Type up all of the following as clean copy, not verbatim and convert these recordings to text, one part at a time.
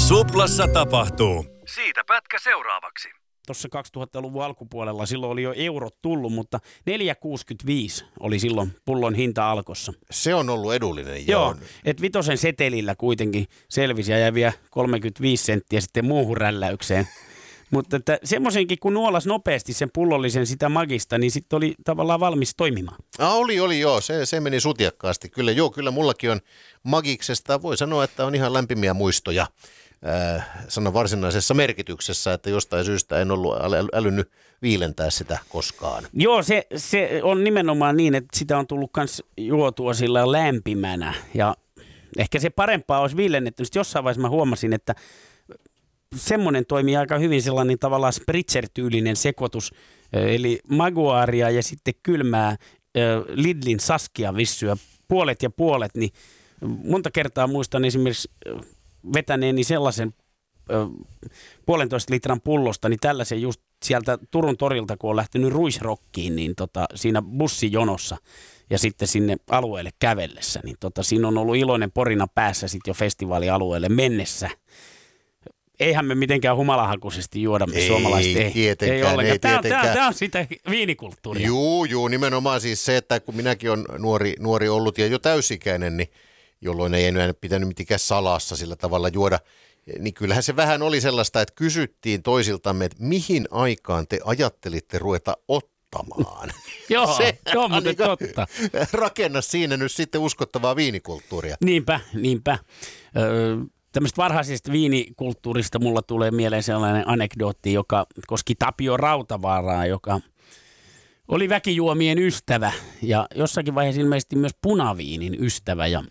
Suplassa tapahtuu. Siitä pätkä seuraavaksi. Tuossa 2000-luvun alkupuolella silloin oli jo eurot tullut, mutta 4,65 oli silloin pullon hinta Alkossa. Se on ollut edullinen. Joo, että vitosen setelillä kuitenkin selvisi ja jäi vielä 35 senttiä sitten muuhun rälläykseen. Mutta että semmoisenkin, kun nuolas nopeasti sen pullollisen sitä magista, niin sitten oli tavallaan valmis toimimaan. Oli joo. Se meni sutjakkaasti. Kyllä mullakin on magiksesta. Voi sanoa, että on ihan lämpimiä muistoja. Sanon varsinaisessa merkityksessä, että jostain syystä en ollut älynyt viilentää sitä koskaan. Joo, se on nimenomaan niin, että sitä on tullut myös juotua sillä lämpimänä. Ja ehkä se parempaa olisi viilennetty. Sitten jossain vaiheessa mä huomasin, että semmoinen toimii aika hyvin sellainen tavallaan spritzer-tyylinen sekoitus, eli maguaria ja sitten kylmää Lidlin Saskia vissyä puolet ja puolet, niin monta kertaa muistan esimerkiksi vetäneeni sellaisen 1,5 litran pullosta, niin tällaisen just sieltä Turun torilta, kun on lähtenyt Ruisrockiin, niin siinä bussijonossa ja sitten sinne alueelle kävellessä, niin siinä on ollut iloinen porina päässä sitten jo festivaalialueelle mennessä. Eihän me mitenkään humalahakuisesti juoda, me suomalaiset ei ollenkaan. Tämä on sitä viinikulttuuria. Juu, nimenomaan siis se, että kun minäkin olen nuori ollut ja jo täysikäinen, niin jolloin ei enää pitänyt mitenkään salassa sillä tavalla juoda, niin kyllähän se vähän oli sellaista, että kysyttiin toisiltamme, että mihin aikaan te ajattelitte ruveta ottamaan. Joo, mutta totta. Rakenna siinä nyt sitten uskottavaa viinikulttuuria. Niinpä. Tämmöistä varhaisesta viinikulttuurista mulla tulee mieleen sellainen anekdootti, joka koski Tapio Rautavaaraa, joka oli väkijuomien ystävä ja jossakin vaiheessa ilmeisesti myös punaviinin ystävä ja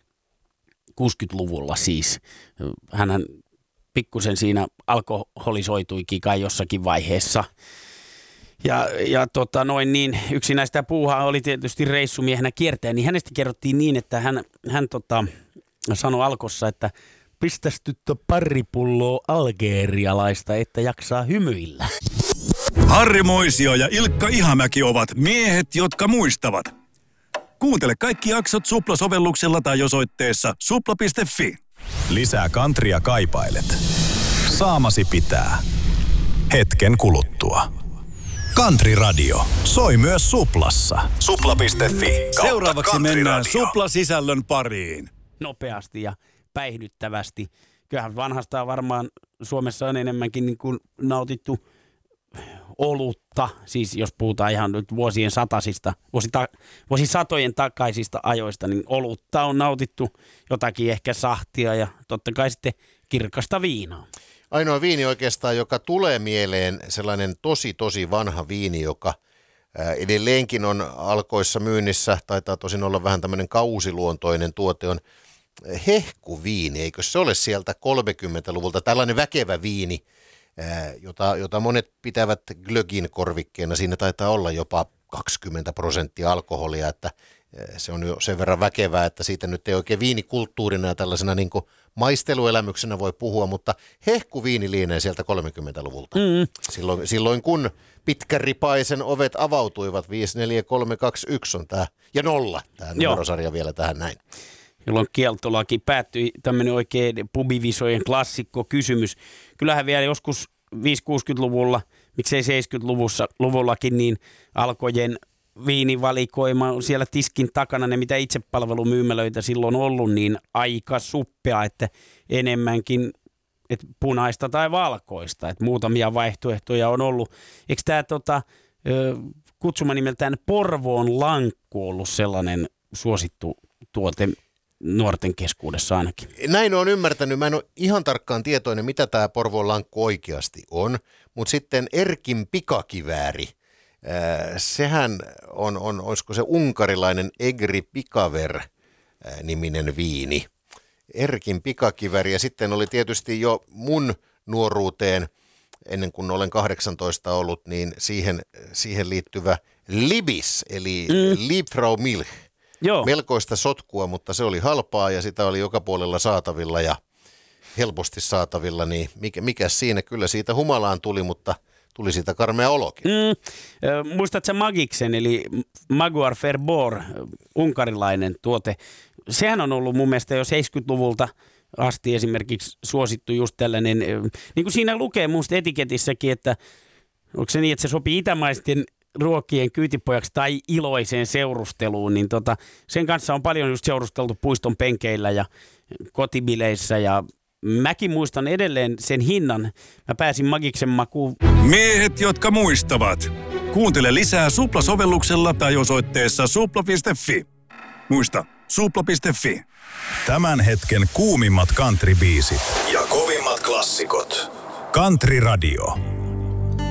60-luvulla siis. Hänhän pikkusen siinä alkoholisoituikin kai jossakin vaiheessa. Ja niin yksi näistä puuhaa oli tietysti reissumiehenä kiertäjä, niin hänestä kerrottiin niin, että hän sanoi Alkossa, että pistäs tyttö pari pulloa algerialaista, että jaksaa hymyillä. Harri Moisio ja Ilkka Ihamäki ovat miehet, jotka muistavat. Kuuntele kaikki jaksot Supla-sovelluksella tai osoitteessa supla.fi. Lisää kantria kaipailet. Saamasi pitää. Hetken kuluttua. Country Radio. Soi myös Suplassa. Supla.fi. Seuraavaksi mennään Supla-sisällön pariin. Nopeasti ja päihdyttävästi. Kyllähän vanhastaan varmaan Suomessa on enemmänkin niin kuin nautittu olutta, siis jos puhutaan ihan nyt vuosisatojen takaisista ajoista, niin olutta on nautittu, jotakin ehkä sahtia ja totta kai sitten kirkasta viinaa. Ainoa viini oikeastaan, joka tulee mieleen, sellainen tosi vanha viini, joka edelleenkin on Alkoissa myynnissä, taitaa tosin olla vähän tämmöinen kausiluontoinen tuote, on hehkuviini, eikö se ole sieltä 30-luvulta, tällainen väkevä viini, jota monet pitävät glögin korvikkeena. Siinä taitaa olla jopa 20% alkoholia, että se on jo sen verran väkevää, että siitä nyt ei oikein viinikulttuurina ja tällaisena niin kuin maisteluelämyksenä voi puhua, mutta hehkuviini lienee sieltä 30-luvulta. Silloin kun pitkäripaisen ovet avautuivat, 5, 4, 3, 2, 1 on tämä, ja 0, tämä numerosarja vielä tähän näin. Jolloin kieltolaki päättyi, tämmöinen oikein pubivisojen klassikko kysymys. Kyllähän vielä joskus 5-60-luvulla, miksei 70-luvullakin, niin Alkojen viinivalikoima on siellä tiskin takana, ne mitä itsepalvelumyymälöitä silloin on ollut, niin aika suppea, että enemmänkin että punaista tai valkoista, että muutamia vaihtoehtoja on ollut. Eikö tämä kutsuma nimeltään Porvoon lankku ollut sellainen suosittu tuote nuorten keskuudessa ainakin? Näin olen ymmärtänyt. Mä en ole ihan tarkkaan tietoinen, mitä tämä Porvoon lankku oikeasti on, mutta sitten Erkin pikakivääri, sehän on, olisiko se unkarilainen Egri Pikaver niminen viini. Erkin pikakivääri ja sitten oli tietysti jo mun nuoruuteen, ennen kuin olen 18 ollut, niin siihen liittyvä Libis, eli Liebfrau Milch. Joo. Melkoista sotkua, mutta se oli halpaa ja sitä oli joka puolella saatavilla ja helposti saatavilla, niin mikä siinä? Kyllä siitä humalaan tuli, mutta tuli siitä karmea olokin. Muistatko Magiksen, eli Maguar Ferbor, unkarilainen tuote? Sehän on ollut mun mielestä jo 70-luvulta asti esimerkiksi suosittu just tällainen, niin kuin siinä lukee musta etiketissäkin, että onko se niin, että se sopii itämaisten ruokien kyytipojaksi tai iloiseen seurusteluun, niin sen kanssa on paljon just seurusteltu puiston penkeillä ja kotibileissä ja mäkin muistan edelleen sen hinnan. Mä pääsin Magiksen makuun. Miehet, jotka muistavat. Kuuntele lisää Supla-sovelluksella tai osoitteessa supla.fi. Muista, supla.fi. Tämän hetken kuumimmat country-biisit ja kovimmat klassikot. Country Radio.